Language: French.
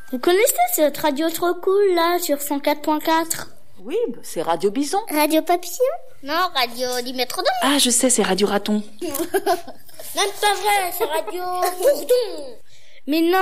Vous connaissez cette radio trop cool là sur 104.4? Oui, c'est Radio Bison. Radio Papillon? Non, Radio du Métrodon. Ah, je sais, c'est Radio Raton. Même pas vrai, c'est Radio Bourdon. Mais non.